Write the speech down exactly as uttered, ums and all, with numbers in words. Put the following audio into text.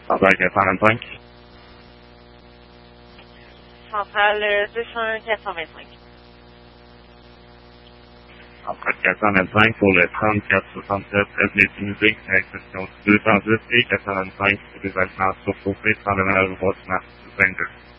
Centrale quatre cent vingt-cinq. Centrale deux cent quatre cent vingt-cinq. Centrale quatre cent vingt-cinq pour le trente-quatre soixante-sept S définité, à exception deux cent dix et quatre cent vingt-cinq, des agences surchauffées sans dommage au bâtiment vingt-deux.